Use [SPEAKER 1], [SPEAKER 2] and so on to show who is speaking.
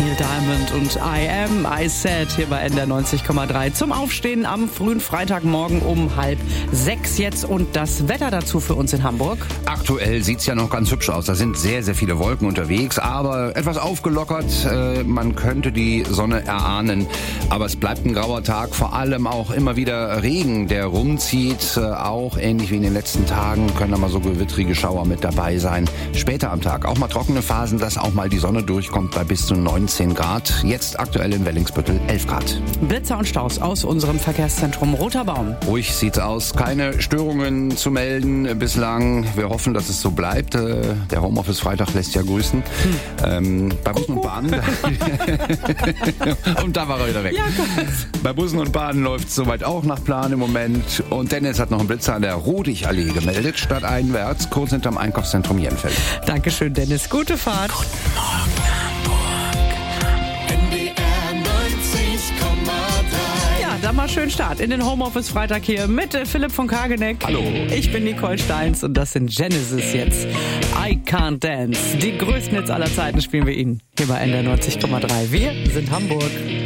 [SPEAKER 1] Neil Diamond und I Said hier bei NDR 90,3 zum Aufstehen am frühen Freitagmorgen um 5:30 jetzt und das Wetter dazu für uns in Hamburg.
[SPEAKER 2] Aktuell sieht's ja noch ganz hübsch aus. Da sind sehr, sehr viele Wolken unterwegs, aber etwas aufgelockert. Man könnte die Sonne erahnen, aber es bleibt ein grauer Tag. Vor allem auch immer wieder Regen, der rumzieht. Auch ähnlich wie in den letzten Tagen können da mal so gewittrige Schauer mit dabei sein. Später am Tag auch mal trockene Phasen, dass auch mal die Sonne durchkommt bei bis zu 19 Grad. Jetzt aktuell in Wellingsbüttel 11 Grad.
[SPEAKER 1] Blitzer und Staus aus unserem Verkehrszentrum Roter Baum.
[SPEAKER 2] Ruhig sieht's aus. Keine Störungen zu melden bislang. Wir hoffen, dass es so bleibt. Der Homeoffice-Freitag lässt ja grüßen. Bei Bussen und Bahnen. Und da war er wieder weg.
[SPEAKER 1] Ja, Gott.
[SPEAKER 2] Bei Bussen und Bahnen läuft's soweit auch nach Plan im Moment. Und Dennis hat noch einen Blitzer an der Rodigallee gemeldet, stadteinwärts, kurz hinterm Einkaufszentrum Jenfeld.
[SPEAKER 1] Dankeschön, Dennis. Gute Fahrt.
[SPEAKER 2] Guten Morgen, Hamburg.
[SPEAKER 3] NDR 90,3.
[SPEAKER 1] Ja, dann mal schön Start in den Homeoffice-Freitag hier mit Philipp von Kageneck.
[SPEAKER 2] Hallo.
[SPEAKER 1] Ich bin Nicole Steins und das sind Genesis jetzt. I Can't Dance. Die größten Hits aller Zeiten spielen wir Ihnen hier bei NDR 90,3. Wir sind Hamburg.